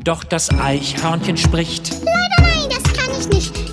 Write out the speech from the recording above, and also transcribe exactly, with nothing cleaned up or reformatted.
Doch das Eichhörnchen spricht: Leider nein, das kann ich nicht.